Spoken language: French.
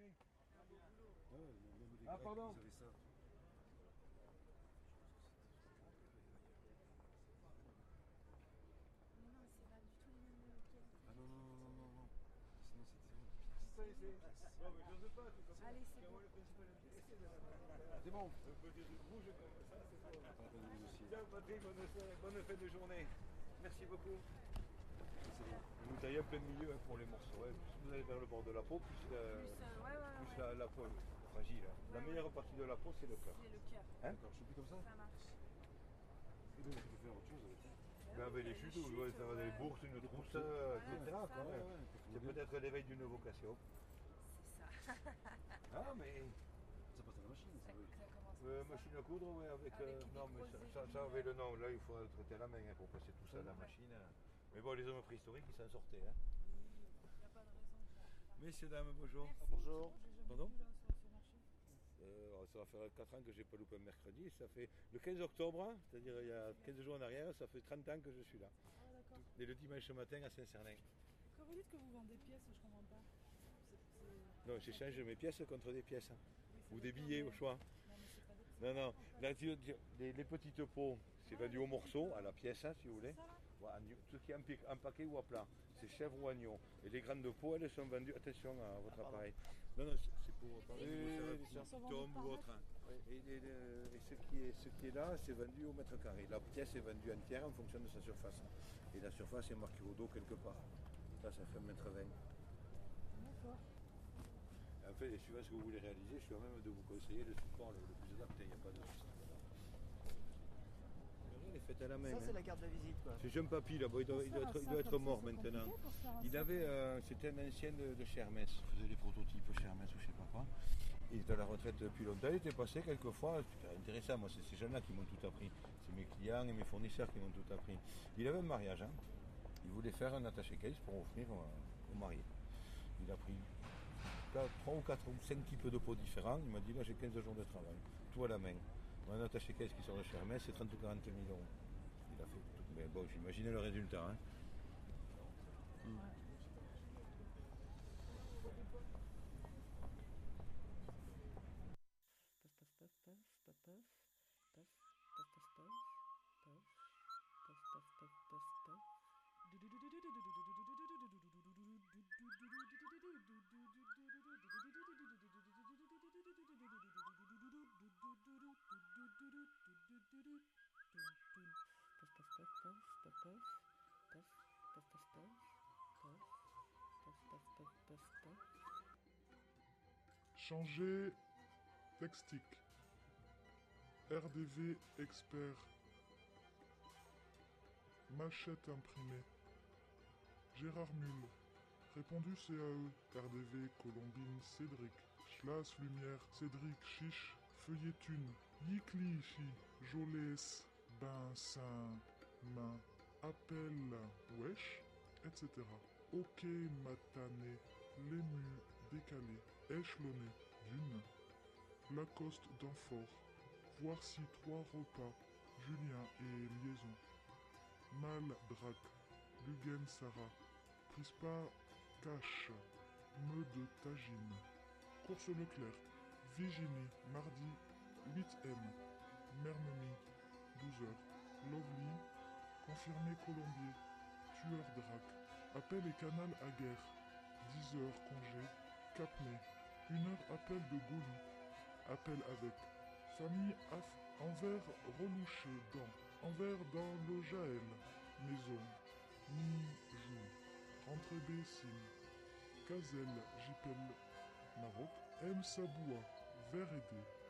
journée. Ouais, même les Ah, Grecs, pardon. ils avaient ça. Mais non, c'est pas du tout les mêmes qualités. Ah non. Sinon, c'était une Ça y est, c'est. Non, mais je sais pas, tout comme ça. Allez, c'est bon. Moi, le principal intéressé de la. C'est bon. Un peu de rouge comme ça, c'est bon. Pas la peine de négocier. Tiens, Patrick, bonne fin de journée. Merci beaucoup. C'est bon. Vous taillez en plein milieu hein, pour les morceaux. Hein. Plus vous allez vers le bord de la peau, plus, Ouais. la peau est fragile. Hein. La meilleure partie de la peau, c'est le cœur. C'est le cœur. Hein? D'accord, je suis plus comme ça. Ça marche. Et donc, tu peux faire autre chose avec ça. Mais avec les chutes, vous voyez, ça va des bourses, une trousse, etc. c'est ça. quoi, ouais. C'est peut-être l'éveil d'une vocation. C'est ça. Ah, mais Ça passe à la machine, ça. Ça Oui. commence machine à coudre, ouais, avec. Avec des Non, mais grosses ça avait le nom. Là, il faut traiter à la main hein, pour passer tout ça à la machine. Mais bon, les hommes préhistoriques, ils s'en sortaient. Hein. Il n'y a pas de raison. Messieurs, dames, bonjour. Bonjour. Pardon ça va faire 4 ans que je n'ai pas loupé un mercredi. Ça fait le 15 octobre, hein, c'est-à-dire il y a 15 jours en arrière, ça fait 30 ans que je suis là. Ah d'accord. Et le dimanche matin à Saint-Cernin. Quand vous dites que vous vendez pièces, je comprends pas. Non, j'échange mes pièces contre des pièces. Oui, c'est Ou des d'accord, billets mais- au choix. Non, mais c'est pas des- Non. Là, les petites pots, c'est vendu au morceau, à la pièce, hein, si vous voulez. Ça, là Ouais, tout ce qui est en paquet ou à plat. C'est chèvre ou agneau. Et les grandes pots, elles sont vendues. Attention à votre appareil. Non, c'est pour parler Oui, de bien sûr. qui tombe ou autre. Hein. Et ce qui est là, c'est vendu au mètre carré. La pièce est vendue entière en fonction de sa surface. Et la surface est marquée au dos quelque part. Ça fait 1,20 m. D'accord. En fait, et suivant ce que vous voulez réaliser, je suis à même de vous conseiller le support le plus adapté. Il n'y a pas de souci. Elle est faite à la main. Ça, hein. c'est la carte de visite, quoi. C'est Jean Papy là-bas, il doit être mort maintenant. C'était un ancien de chez Hermès, il faisait des prototypes chez Hermès ou je sais pas quoi. Il est à la retraite depuis longtemps, il était passé quelquefois, c'était intéressant, moi c'est ces jeunes-là qui m'ont tout appris. C'est mes clients et mes fournisseurs qui m'ont tout appris. Il avait un mariage, hein. Il voulait faire un attaché case pour offrir au marié. Il a pris 3 ou 4 ou 5 types de pots différents, il m'a dit là j'ai 15 jours de travail, tout à la main. Un attaché caisse qui sort de chez Hermès, c'est 30 ou 40 000 euros. Il a fait tout. Mais bon, j'imaginais le résultat. Hein. Changer textique. RDV expert. Machette imprimée. Gérard Mule. Répondu CAE. RDV Colombine Cédric. Schlass Lumière Cédric Chiche. Feuillet Thune. Yikli Chi. Jolès. Ben Saint. Main. Appel. Wesh. Etc. Ok Matané. L'ému décalé. Échelonné. Dune. Lacoste d'Amphore. Voici 3 repas. Julien et liaison. Mal Drac. Lugen Sarah. Prispa Cache. Meude Tagine. Course Leclerc. Virginie. Mardi 8M. Mermemi. 12h. Lovely. Confirmé Colombier. Tueur Drac. Appel et canal à guerre. 10h congé. Capnay. 1h appel de Goli. Appel avec. Famille Af. Envers relouché dans. Envers dans le Jaël. Maison. Ni-jou. Rentrée B. Sim. Kazel. Jipel. Maroc. M. Saboua. Vers aidé.